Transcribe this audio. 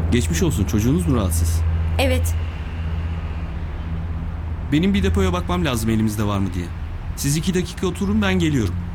Geçmiş olsun, çocuğunuz mu rahatsız? Evet. Benim bir depoya bakmam lazım elimizde var mı diye. Siz 2 dakika oturun, ben geliyorum.